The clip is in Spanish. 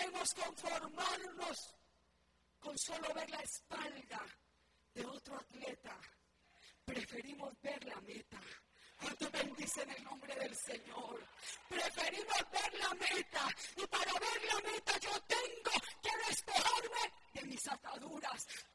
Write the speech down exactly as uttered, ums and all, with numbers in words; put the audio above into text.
podemos conformarnos con solo ver la espalda de otro atleta. Preferimos ver la meta. ¿Cuánto bendicen el nombre del Señor? Preferimos ver la meta. Y para ver la meta yo tengo que despojarme de mis ataduras.